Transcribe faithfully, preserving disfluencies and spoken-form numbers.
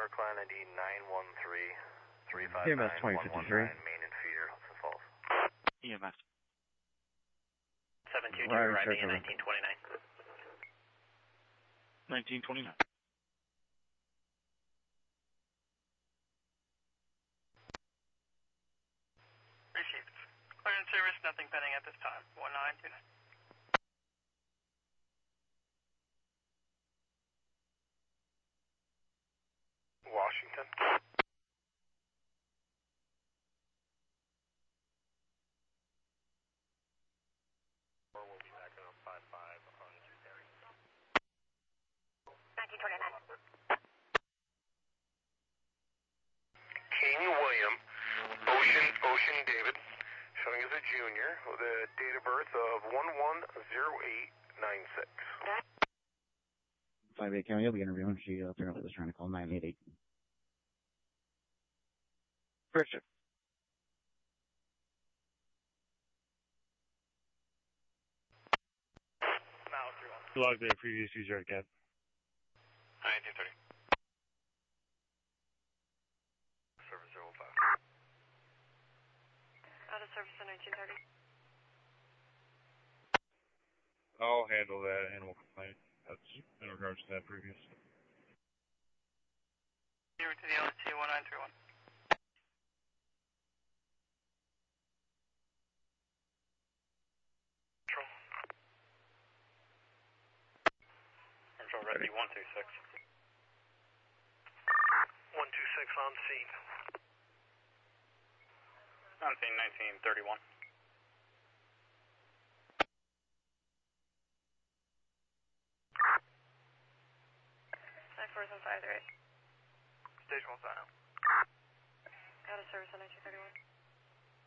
York line I D nine one three, three five E M S nine, twenty one one fifty-three. nine, main and feeder, Hudson Falls. E M S. seven two two, Right, arriving check at over. nineteen twenty-nine. nineteen twenty-nine. Received. Clearance service, nothing pending at this time. one nine two nine. Washington. Or we'll be back on five five on two thirty. nineteen twenty-nine. King William, Ocean, Ocean David, showing as a junior with a date of birth of one one zero eight nine six. five eight County, I'll be interviewing. She uh, apparently was trying to call nine eight eight. Christian. Now three one. Log their previous user again. nineteen thirty. Service zero five. Out of service at nineteen thirty. I'll handle that animal complaint. That's in regards to that previous. Zero to the L T one nine three one. Control. Control ready, one two six. one two six on scene. On scene nineteen thirty-one. nine four seven five three. Stage one sign up. Out of service at nineteen thirty-one.